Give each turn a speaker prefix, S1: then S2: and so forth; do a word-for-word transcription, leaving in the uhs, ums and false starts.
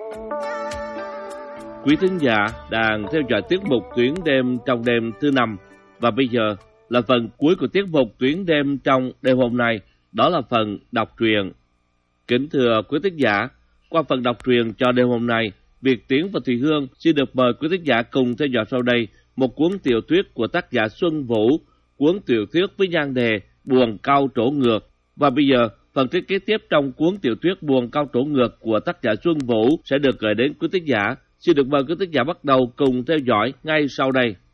S1: Quý thính giả đang theo dõi tiết mục Tuyến Đêm trong đêm thứ năm, và bây giờ là phần cuối của tiết mục Tuyến Đêm trong đêm hôm nay, đó là phần đọc truyện. Kính thưa quý thính giả, qua phần đọc truyện cho đêm hôm nay, Việt Tiến và Thùy Hương xin được mời quý thính giả cùng theo dõi sau đây một cuốn tiểu thuyết của tác giả Xuân Vũ, cuốn tiểu thuyết với nhan đề Buồn Cau Trổ Ngược. Và bây giờ, phần trích kế tiếp trong cuốn tiểu thuyết Buồn Cau Trổ Ngược của tác giả Xuân Vũ sẽ được gửi đến quý thính giả. Xin được mời quý thính giả bắt đầu cùng theo dõi ngay sau đây.